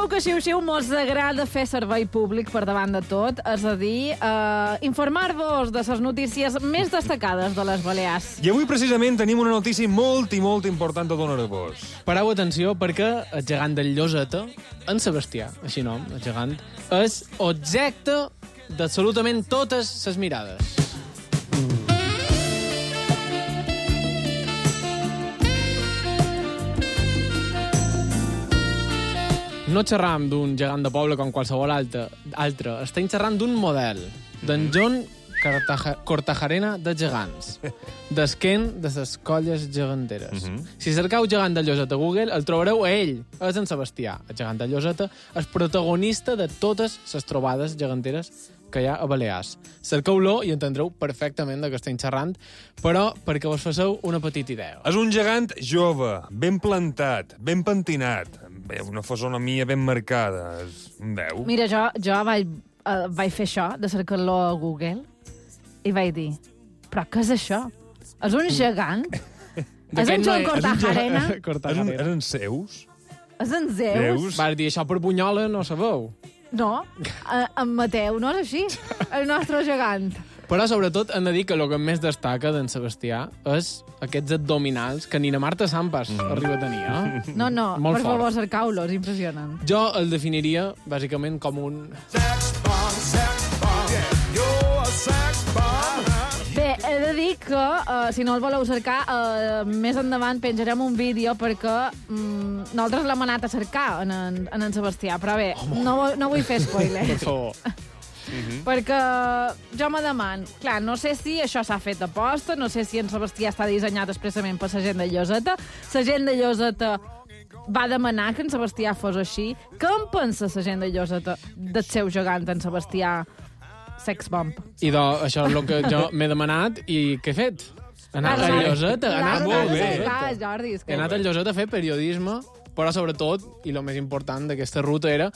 sabeu que Xiu-Xiu mos agrada fer servei públic per davant de tot, és a dir, informar-vos de les notícies més destacades de les Balears. I avui, precisament, tenim una notícia molt i molt important a donar-vos. Pareu atenció perquè el gegant del Lloseta, en Sebastià, així nom, el gegant, és objecte d'absolutament totes les mirades. No xerram d'un gegant de poble com qualsevol altre. Estem xerrant d'un model, d'en John Cortajarena de gegants, d'esquent de les colles geganteres. Si cercau gegant de Lloseta a Google, el trobareu a ell, és en Sebastià, el gegant de Lloseta, el protagonista de totes les trobades geganteres que hi ha a Balears. Cerqueu-lo i entendreu perfectament de què estem xerrant, però perquè vos faceu una petita idea. És un gegant jove, ben plantat, ben pentinat, una fisonomia ben marcada. Veu? Mira, jo vaig fer això, de cercar-lo a Google, i vaig dir, però què és això? És un gegant? És en John Cortajarena? Eren seus? És en Zeus? Vas dir, això per Bunyola no sabeu. No, en Mateu no és així, el nostre gegant. Però, sobretot, hem de dir que el que més destaca d'en Sebastià és aquests abdominals que ni na Marta Sampas arriba a tenir, eh? No, Molt per fort. favor, cercau-lo, és impressionant. Jo el definiria, bàsicament, com un... Bé, he de dir que, si no el voleu cercar, més endavant penjarem un vídeo perquè nosaltres l'hem anat a cercar en en Sebastià, però bé, no vull fer spoiler. Per favor. Perquè jo me demano, clar, no sé si això s'ha fet a posta, no sé si en Sebastià està dissenyat expressament per la gent de Lloseta. La gent de Lloseta va demanar que en Sebastià fos així. Què en pensa la gent de Lloseta del seu gegant, en Sebastià Sex Bomb? I això és el que jo m'he demanat i què he fet? He anat a Lloseta. He anat a Lloseta a fer periodisme, però sobretot, i el més important d'aquesta ruta era